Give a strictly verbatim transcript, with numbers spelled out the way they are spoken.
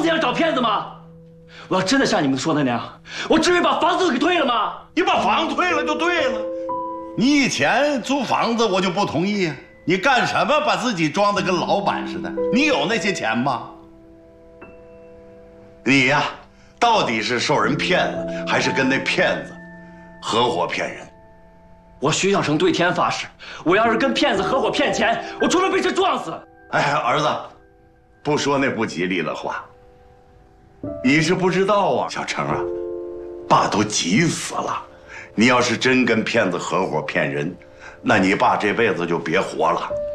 那样找骗子吗？我要真的像你们说的那样，我至于把房子给退了吗？ 你把房子退了就对了。你以前租房子我就不同意啊！你干什么把自己装得跟老板似的？你有那些钱吗？你呀，到底是受人骗了，还是跟那骗子合伙骗人？ 我徐小成对天发誓，我要是跟骗子合伙骗钱，我除了被车撞死。 哎，儿子，不说那不吉利的话。你是不知道啊，小成啊，爸都急死了。你要是真跟骗子合伙骗人，那你爸这辈子就别活了。